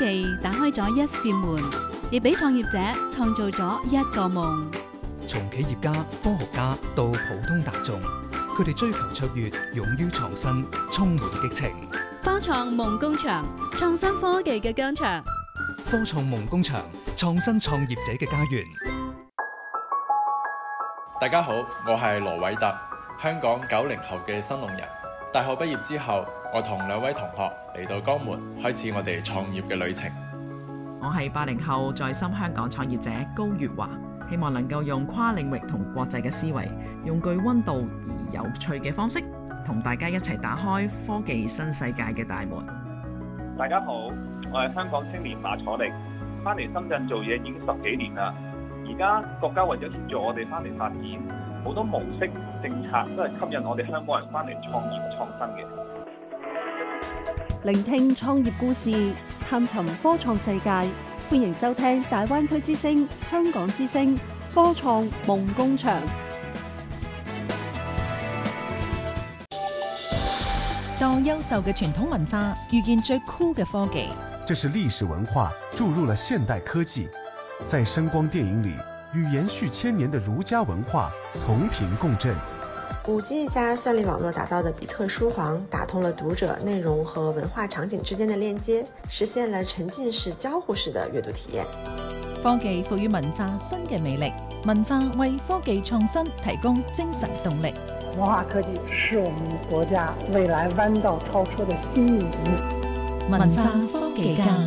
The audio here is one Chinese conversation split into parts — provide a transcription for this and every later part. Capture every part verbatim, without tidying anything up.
技打開咗一扇門，亦俾創業者創造咗一個夢。 從企業家、科學家到普通大眾，佢哋追求卓越，勇於創新，充滿激情。 科創夢工場，創新科技嘅疆場。 科創夢工場，創新創業者嘅家園。 大家好，我係羅偉特，香港九零後嘅新農人。大學畢業之後，我同兩位同學嚟到江門，開始我哋創業嘅旅程。 我係八零後在深香港創業者高月華，希望能夠用跨領域同國際嘅思維，用具溫度而有趣嘅方式，同大家一齊打開科技新世界嘅大門。 大家好，我係香港青年馬楚力，翻嚟深圳做嘢已經十幾年啦。而家國家為咗協助我哋翻嚟發展，好多模式政策都係吸引我哋香港人翻嚟創業創新嘅。 聆聽創業故事，探尋科創世界，歡迎收聽大灣區之聲、香港之聲科創夢工場。 當優秀嘅傳統文化遇見最酷嘅科技， 這是歷史文化注入了現代科技，在聲光電影裏與延續千年的儒家文化同頻共振。 五 G 加算力網絡打造的比特書房，打通了讀者內容和文化場景之間的鏈接，實現了沉浸式交互式的閱讀體驗。 科技賦予文化新嘅魅力，文化為科技創新提供精神動力。 文化科技是我們國家未來彎道超車的新引擎。 文化科技家，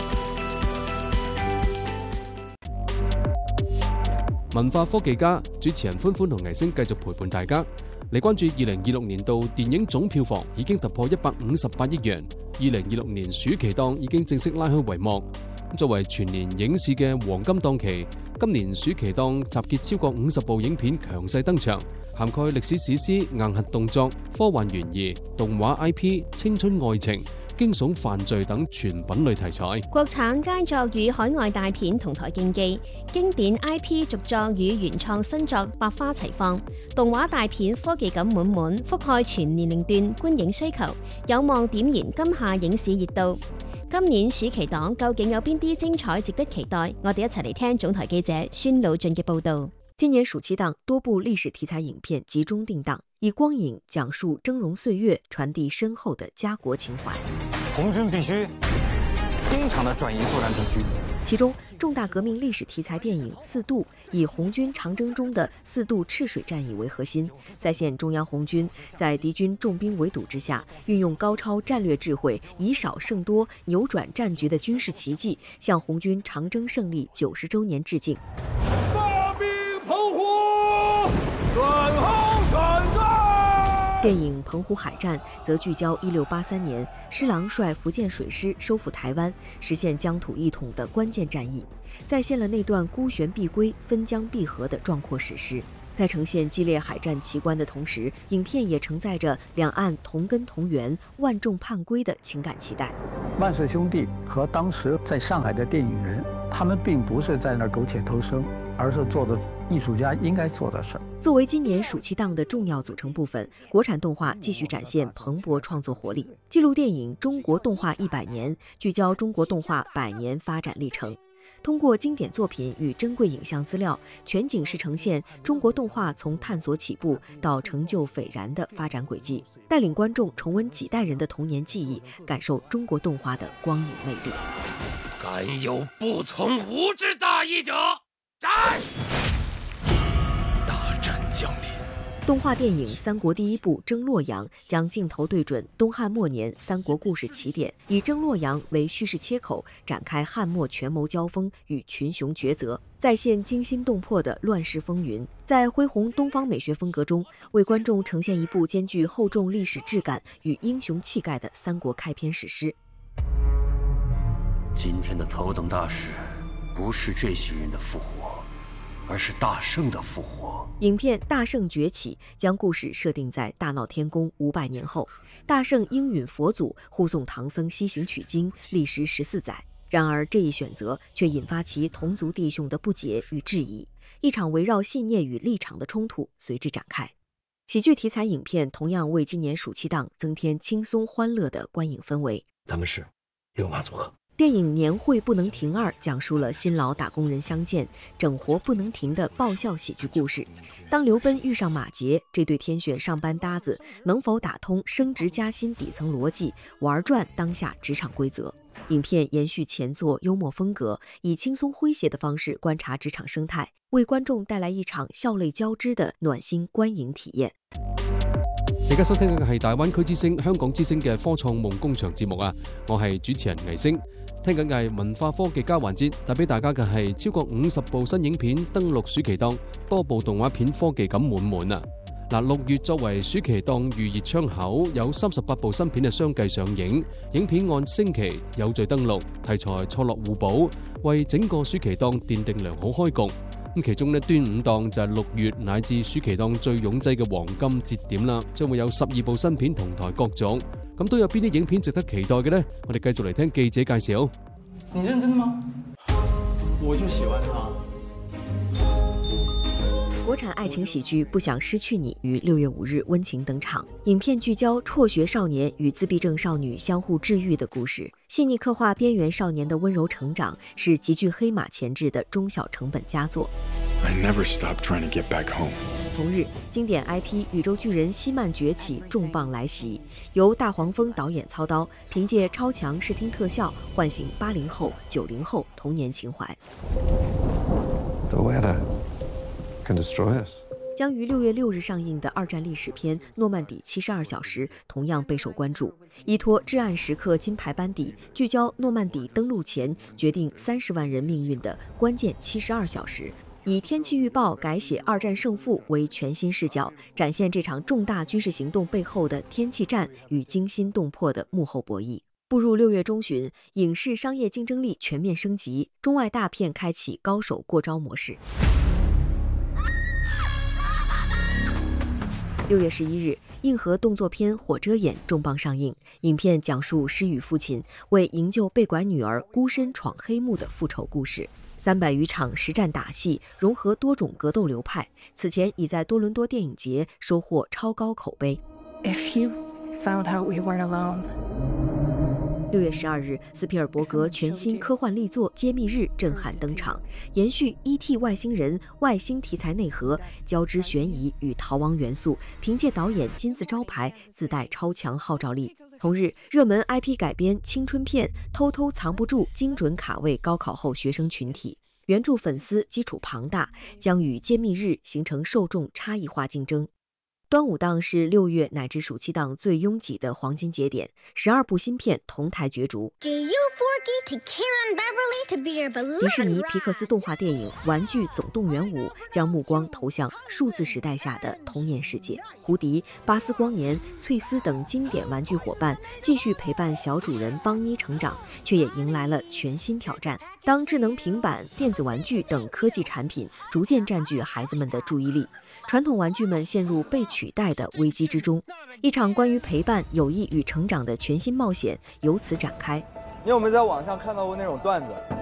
文化科技家主持人歡歡同藝星繼續陪伴大家嚟關注二零二六年度電影總票房已經突破一百五十八億元，二零二六年暑期檔已經正式拉開帷幕。作為全年影視嘅黃金檔期，今年暑期檔集結超過五十部影片強勢登場，涵蓋歷史史詩、硬核動作、科幻懸疑、動畫 I P、青春愛情、驚悚犯罪等全品類題材。 國產佳作與海外大片同台競技，經典 I P 續作與原創新作百花齊放，動畫大片科技感滿滿，覆蓋全年齡段觀影需求，有望點燃今夏影視熱度。今年暑期檔究竟有邊啲精彩值得期待？我哋一齊嚟聽總台記者孫魯俊嘅報道。 今年暑期檔多部歷史題材影片集中定檔，以光影講述峥嵘歲月，傳遞深厚的家國情懷。 紅軍必須經常的轉移作戰地區。 其中，重大革命歷史題材電影《四渡》以紅軍長征中的四渡赤水戰役為核心，再現中央紅軍在敵軍重兵圍堵之下，運用高超戰略智慧，以少勝多，扭轉戰局的軍事奇蹟，向紅軍長征勝利九十週年致敬。 發兵澎湖，選好選戰。 電影《澎湖海戰》則聚焦一六八三年施琅率福建水師收復台灣，實現疆土一統的關鍵戰役，再現了那段孤懸必歸、分疆必合的壯闊史詩。在呈現激烈海戰奇觀的同時，影片也承載着兩岸同根同源、萬眾盼歸的情感期待。 萬氏兄弟和當時在上海的電影人，他們並不是在那苟且偷生，而是做的藝術家應該做的事。 作為今年暑期檔的重要組成部分，國產動畫繼續展現蓬勃創作活力。紀錄電影《中國動畫一百年》聚焦中國動畫百年發展歷程，通過經典作品與珍貴影像資料，全景式呈現中國動畫從探索起步到成就斐然的發展軌跡，帶領觀眾重溫幾代人的童年記憶，感受中國動畫的光影魅力。 敢有不從吾之大義者，斬！大戰將臨。 動畫電影《三國》第一部《征洛陽》將鏡頭對準東漢末年三國故事起點，以征洛陽為敘事切口，展開漢末權謀交鋒與群雄抉擇，再現驚心動魄的亂世風雲。在恢弘東方美學風格中，為觀眾呈現一部兼具厚重歷史質感與英雄氣概的三國開篇史詩。 今天的頭等大事，不是這些人的復活，而是大聖的復活。 影片《大聖崛起》將故事設定在大鬧天宮五百年後，大聖應允佛祖護送唐僧西行取經，歷時十四載。然而這一選擇卻引發其同族弟兄的不解與質疑，一場圍繞信念與立場的衝突隨之展開。喜劇題材影片同樣為今年暑期檔增添輕鬆歡樂的觀影氛圍。 咱們是六馬組合。 电影《年会不能停二》讲述了新老打工人相见、整活不能停的爆笑喜剧故事。当刘奔遇上马杰，这对天选上班搭子能否打通升职加薪底层逻辑，玩转当下职场规则？影片延续前作幽默風格，以輕鬆詼諧的方式觀察職場生態，為觀眾帶來一場笑淚交織的暖心觀影體驗。 而家收聽嘅係大灣區之聲、香港之聲嘅科創夢工場節目啊！我係主持人魏星，聽緊嘅係文化科技家環節，帶俾大家嘅係超過五十部新影片登陸暑期檔，多部動畫片科技感滿滿啊！嗱，六月作為暑期檔預熱窗口，有三十八部新片係相繼上映，影片按星期有序登陸，題材錯落互補，為整個暑期檔奠定良好開局。咁其中咧，端午檔就係六月乃至暑期檔最擁擠嘅黃金節點啦，將會有十二部新片同台角逐。咁都有邊啲影片值得期待嘅呢？我哋繼續嚟聽記者介紹。 你認真嗎？我就喜歡他。 國產愛情喜劇《不想失去你》於六月五日溫情登場。影片聚焦輟學少年與自閉症少女相互治癒的故事，細膩刻畫邊緣少年的溫柔成長，是極具黑馬潛質的中小成本佳作。 I never stopped trying to get back home。 同日，經典 I P《宇宙巨人希曼崛起》重磅來襲，由大黃蜂導演操刀，憑借超強視聽特效，喚醒八零後、九零後童年情懷。 The weather can destroy us。 將於六月六日上映的二戰歷史片《諾曼底七十二小時》同樣備受關注。依託至暗時刻金牌班底，聚焦諾曼底登陸前決定三十萬人命運的關鍵七十二小時，以天氣預報改寫二戰勝負為全新視角，展現這場重大軍事行動背後的天氣戰與驚心動魄的幕後博弈。步入六月中旬，影視商業競爭力全面升級，中外大片開啟高手過招模式。六月十一日，硬核動作片《火遮眼》重磅上映。影片講述失語父親為營救被拐女兒孤身闖黑幕的復仇故事。三百餘場實戰打戲，融合多種格鬥流派。此前已在多倫多電影節收穫超高口碑。 If you found out we weren't alone。 六月十二日，斯皮爾伯格全新科幻力作《揭秘日》震撼登場，延續 E T 外星人外星題材內核，交織懸疑與逃亡元素，憑借導演金字招牌，自帶超強號召力。同日，熱門 I P 改編青春片《偷偷藏不住》精準卡位高考後學生群體，原著粉絲基礎龐大，將與《揭秘日》形成受眾差異化競爭。端午檔是六月乃至暑期檔最擁擠的黃金節點，十二部新片同台角逐。迪士尼皮克斯動畫電影《玩具總動員五》將目光投向數字時代下的童年世界。胡迪、巴斯光年、翠絲等經典玩具夥伴繼續陪伴小主人邦妮成長，卻也迎來了全新挑戰。當智能平板、電子玩具等科技產品逐漸佔據孩子們的注意力，傳統玩具們陷入被取代的危機之中，一場關於陪伴、友誼與成長的全新冒險由此展開。 你有沒有在網上看到過那種段子？